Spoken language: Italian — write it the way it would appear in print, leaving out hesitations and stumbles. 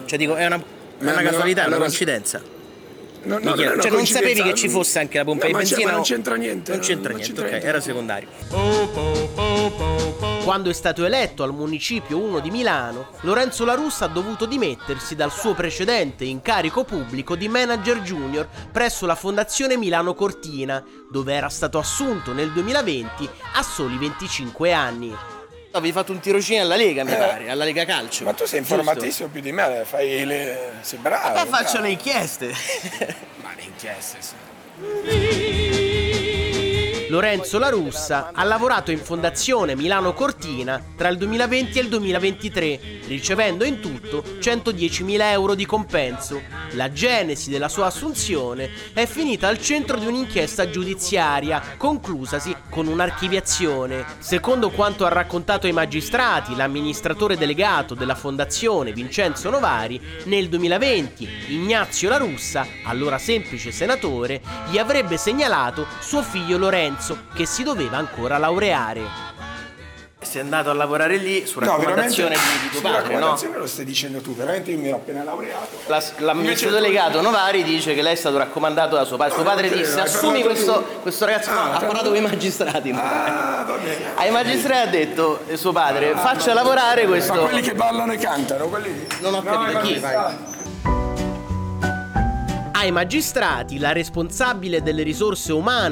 Cioè dico, è una casualità, una coincidenza. No, Cioè non sapevi che ci fosse anche la pompa di benzina? Ma non c'entra niente. Non c'entra niente, ok, era secondario. Quando è stato eletto al Municipio 1 di Milano, Lorenzo La Russa ha dovuto dimettersi dal suo precedente incarico pubblico di manager junior presso la Fondazione Milano Cortina, dove era stato assunto nel 2020 a soli 25 anni. Avevi fatto un tirocinio alla Lega, mi pare, alla Lega Calcio. Ma tu sei informatissimo più di me, sei bravo. Ma faccio le inchieste. Ma le inchieste, sì. Lorenzo La Russa ha lavorato in Fondazione Milano Cortina tra il 2020 e il 2023, ricevendo in tutto 110.000 euro di compenso. La genesi della sua assunzione è finita al centro di un'inchiesta giudiziaria, conclusasi con un'archiviazione. Secondo quanto ha raccontato ai magistrati l'amministratore delegato della Fondazione Vincenzo Novari, nel 2020 Ignazio La Russa, allora semplice senatore, gli avrebbe segnalato suo figlio Lorenzo, che si doveva ancora laureare. Sei andato a lavorare lì su raccomandazione di tuo padre, no? Lo stai dicendo tu, veramente io mi ero appena laureato. L'amministratore delegato Novari dice che lei è stato raccomandato da suo padre. Suo padre disse: assumi questo ragazzo. No, ha parlato con i magistrati. Va bene. Ai magistrati ha detto suo padre: faccia lavorare questo. Ma quelli che ballano e cantano, quelli. Non ho capito chi. Ai magistrati la responsabile delle risorse umane